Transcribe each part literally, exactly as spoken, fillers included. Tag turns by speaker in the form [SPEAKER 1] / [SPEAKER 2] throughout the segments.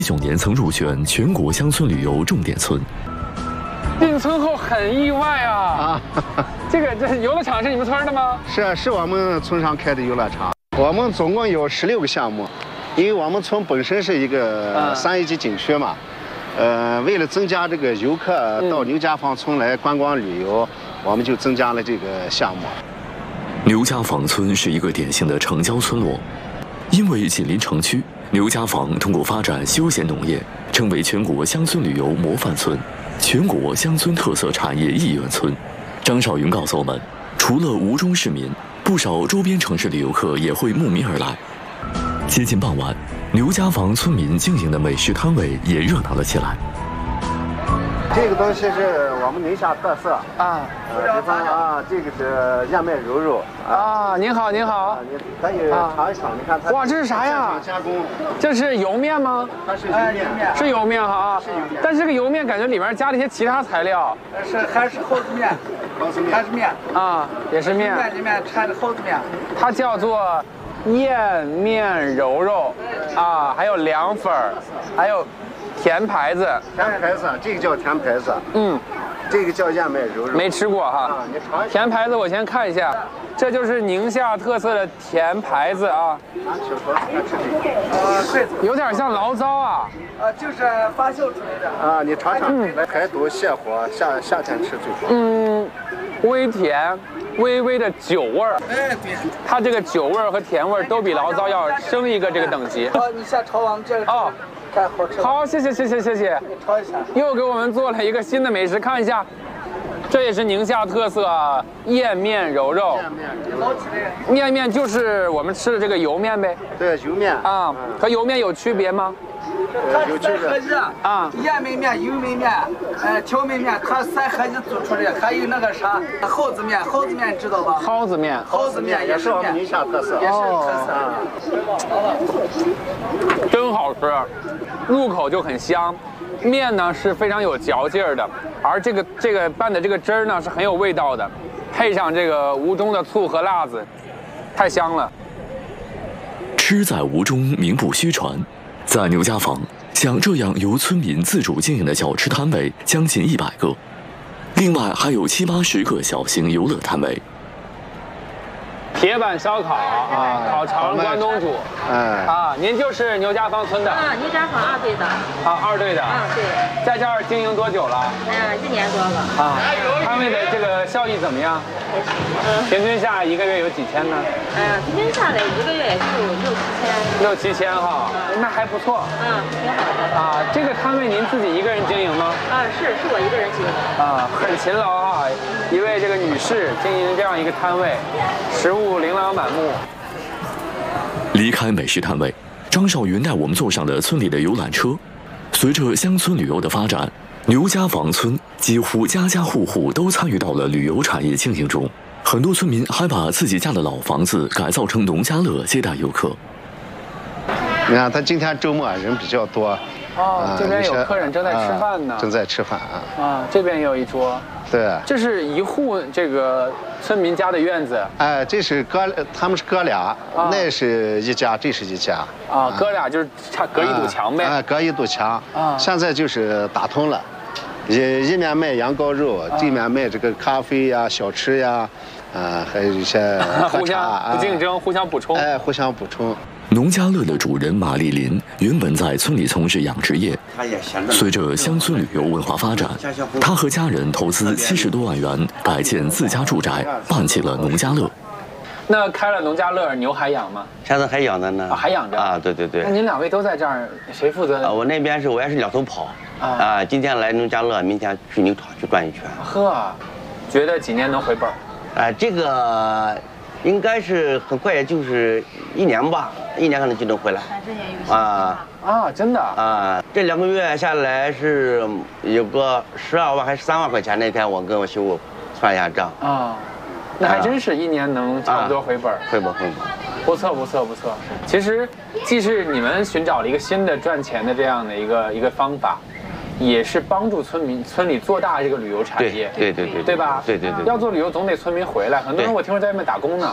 [SPEAKER 1] 一九年曾入选全国乡村旅游重点村。
[SPEAKER 2] 进村后很意外啊！
[SPEAKER 3] 啊，
[SPEAKER 2] 这个这游乐场是你们村的吗？
[SPEAKER 3] 是啊，是我们村上开的游乐场。我们总共有十六个项目，因为我们村本身是一个三 A 级景区嘛，呃，为了增加这个游客到牛家坊村来观光旅游，我们就增加了这个项目。
[SPEAKER 1] 牛家坊村是一个典型的城郊村落，因为紧邻城区，牛家坊通过发展休闲农业，成为全国乡村旅游模范村。全国乡村特色产业意愿村。张少云告诉我们，除了吴中市民，不少周边城市的游客也会慕名而来。接近傍晚，牛家坊村民经营的美食摊位也热闹了起来。
[SPEAKER 3] 这个东西是我们宁夏特色
[SPEAKER 2] 啊，
[SPEAKER 3] 呃，比方啊，这个是燕麦揉肉
[SPEAKER 2] 啊。您好，您好，
[SPEAKER 3] 啊，你可以尝一尝，你看它。
[SPEAKER 2] 哇，这是啥呀？
[SPEAKER 3] 加工。
[SPEAKER 2] 这是油面吗？
[SPEAKER 3] 它是油面，
[SPEAKER 2] 是油面哈啊。
[SPEAKER 3] 是油面。
[SPEAKER 2] 但是这个油面感觉里面加了一些其他材料。
[SPEAKER 4] 是还是蒿子面，
[SPEAKER 3] 蒿子面
[SPEAKER 4] 还是面
[SPEAKER 2] 啊，也是面。
[SPEAKER 4] 面里面掺的蒿子面。
[SPEAKER 2] 它叫做燕面揉肉啊，还有凉粉儿，还有甜牌子。
[SPEAKER 3] 甜牌子，这个叫甜牌子。
[SPEAKER 2] 嗯，
[SPEAKER 3] 这个叫燕麦揉肉。
[SPEAKER 2] 没吃过哈。
[SPEAKER 3] 啊，你尝一尝。
[SPEAKER 2] 甜牌子我先看一下，这就是宁夏特色的甜牌子啊。
[SPEAKER 3] 拿起勺子吃这个。
[SPEAKER 4] 呃，筷子。
[SPEAKER 2] 有点像醪糟啊。
[SPEAKER 4] 呃，就是发酵出来的。
[SPEAKER 3] 啊，你尝尝。嗯。排毒泻火，夏夏天吃最好。
[SPEAKER 2] 嗯，微甜，微微的酒味儿。
[SPEAKER 4] 哎，对。
[SPEAKER 2] 它这个酒味儿和甜味儿都比醪糟要升一个这个等级。
[SPEAKER 4] 哦，你先炒完这个。哦。看好吃。
[SPEAKER 2] 好，谢谢谢谢谢谢。
[SPEAKER 4] 你尝一下。
[SPEAKER 2] 又给我们做了一个新的美食，看一下。这也是宁夏特色燕面揉肉。
[SPEAKER 3] 燕面揉肉。
[SPEAKER 2] 燕面就是我们吃的这个油面呗。
[SPEAKER 3] 对，油面。
[SPEAKER 2] 啊，和油面有区别吗？
[SPEAKER 4] 它是三合一
[SPEAKER 2] 啊，
[SPEAKER 4] 燕麦面、油麦面、呃荞麦面，它三合一做出来。还有那个啥蒿子面，蒿子面知道吧？
[SPEAKER 2] 蒿子面，
[SPEAKER 4] 蒿子面也是
[SPEAKER 3] 我们宁夏特色，
[SPEAKER 4] 也是特
[SPEAKER 2] 色。真好吃，入口就很香。面呢是非常有嚼劲儿的，而这个这个拌的这个汁儿呢是很有味道的，配上这个吴中的醋和辣子，太香了。
[SPEAKER 1] 吃在吴中，名不虚传。在牛家坊，像这样由村民自主经营的小吃摊位将近一百个，另外还有七八十个小型游乐摊位。
[SPEAKER 2] 铁板烧烤啊，烤肠关东煮，
[SPEAKER 3] 哎
[SPEAKER 2] 啊，您就是牛家坊村的
[SPEAKER 5] 啊，牛家坊二队的
[SPEAKER 2] 啊，二队的
[SPEAKER 5] 啊，对，
[SPEAKER 2] 在这儿经营多久了？
[SPEAKER 5] 嗯，一年多了
[SPEAKER 2] 啊，摊位的这个效益怎么样？嗯，平均下一个月有几千呢？
[SPEAKER 5] 嗯，平均下来一个月也就六七千。
[SPEAKER 2] 六七千哈，那还不错。
[SPEAKER 5] 嗯，挺好的。
[SPEAKER 2] 啊，这个摊位您自己一个人经营吗？
[SPEAKER 5] 啊，是是我一个人经营。
[SPEAKER 2] 啊，很勤劳哈，一位这个女士经营这样一个摊位，食物琳琅满目。
[SPEAKER 1] 离开美食摊位，张少云带我们坐上了村里的游览车。随着乡村旅游的发展，牛家坊村几乎家家户户都参与到了旅游产业经营中。很多村民还把自己家的老房子改造成农家乐接待游客。
[SPEAKER 3] 你看，他今天周末人比较多。
[SPEAKER 2] 哦，这边有客人正在吃饭呢。
[SPEAKER 3] 正在吃饭啊。
[SPEAKER 2] 啊，这边也有一桌。对。这是一户这个村民家的院子。
[SPEAKER 3] 哎，这是哥，他们是哥俩，那是一家，这是一家。
[SPEAKER 2] 啊，哥俩就是差隔一堵墙呗。
[SPEAKER 3] 哎，隔一堵墙。啊。现在就是打通了，一一面卖羊羔肉，这面卖这个咖啡呀、小吃呀，啊，还有一些
[SPEAKER 2] 互相不竞争，互相补充。
[SPEAKER 3] 哎，互相补充。
[SPEAKER 1] 农家乐的主人马丽琳原本在村里从事养殖业，随着乡村旅游文化发展，她和家人投资七十多万元改建自家住宅，办起了农家乐。
[SPEAKER 2] 那开了农家乐，牛还养吗？
[SPEAKER 6] 现在还养着呢。
[SPEAKER 2] 啊，还养着
[SPEAKER 6] 啊？对对对。
[SPEAKER 2] 那您两位都在这儿，谁负责？
[SPEAKER 6] 啊，我那边是我也是两头跑啊，今天来农家乐，明天去牛场去转一圈。
[SPEAKER 2] 呵，觉得几年能回本？
[SPEAKER 6] 啊，这个。应该是很快，也就是一年吧，一年可能就能回来。啊
[SPEAKER 2] 啊，真的
[SPEAKER 6] 啊！这两个月下来是有个十二万还是三万块钱。那天我跟我媳妇算一下账
[SPEAKER 2] 啊，那还真是一年能差不多回本。
[SPEAKER 6] 回本回本，
[SPEAKER 2] 不错不错不错。其实，既是你们寻找了一个新的赚钱的这样的一个一个方法。也是帮助村民村里做大这个旅游产业，
[SPEAKER 6] 对对对对，
[SPEAKER 2] 对吧？
[SPEAKER 6] 对对对，
[SPEAKER 2] 要做旅游总得村民回来。很多人我听说在外面打工呢，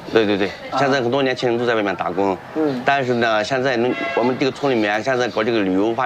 [SPEAKER 6] 对对对，现在很多年轻人都在外面打工。嗯。但是呢，现在能我们这个村里面现在搞这个旅游发